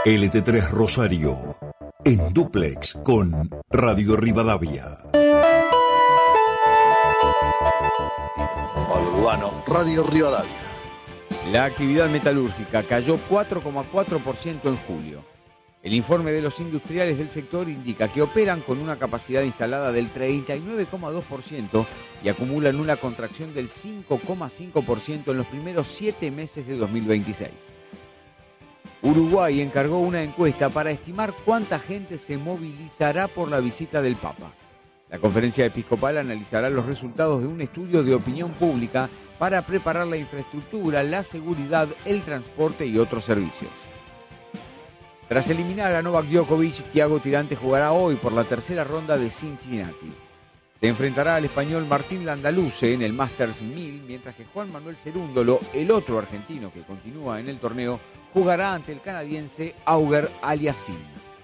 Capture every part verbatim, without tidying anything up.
L T tres Rosario, en dúplex con Radio Rivadavia. Pablo Urbano, Radio Rivadavia. La actividad metalúrgica cayó cuatro coma cuatro por ciento en julio. El informe de los industriales del sector indica que operan con una capacidad instalada del treinta y nueve coma dos por ciento y acumulan una contracción del cinco coma cinco por ciento en los primeros siete meses de dos mil veintiséis. Uruguay encargó una encuesta para estimar cuánta gente se movilizará por la visita del Papa. La conferencia episcopal analizará los resultados de un estudio de opinión pública para preparar la infraestructura, la seguridad, el transporte y otros servicios. Tras eliminar a Novak Djokovic, Thiago Tirante jugará hoy por la tercera ronda de Cincinnati. Se enfrentará al español Martín Landaluce en el Masters mil, mientras que Juan Manuel Cerúndolo, el otro argentino que continúa en el torneo, jugará ante el canadiense Auger Aliassime.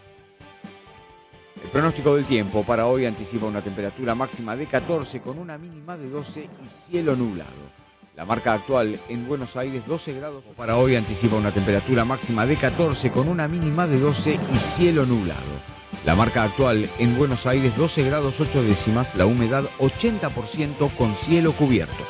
El pronóstico del tiempo para hoy anticipa una temperatura máxima de catorce con una mínima de doce y cielo nublado. La marca actual en Buenos Aires doce grados. Para hoy anticipa una temperatura máxima de catorce con una mínima de doce y cielo nublado. La marca actual en Buenos Aires doce grados ocho décimas, la humedad ochenta por ciento con cielo cubierto.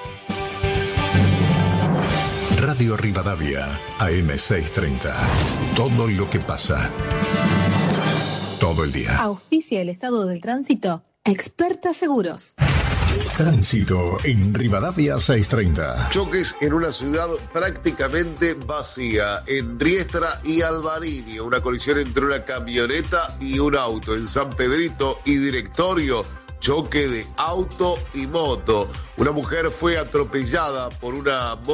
Radio Rivadavia, A M seiscientos treinta. Todo lo que pasa. Todo el día. Auspicia el estado del tránsito. Experta Seguros. Tránsito en Rivadavia seiscientos treinta. Choques en una ciudad prácticamente vacía, en Riestra y Alvarini. Una colisión entre una camioneta y un auto en San Pedrito y Directorio. Choque de auto y moto. Una mujer fue atropellada por una moto.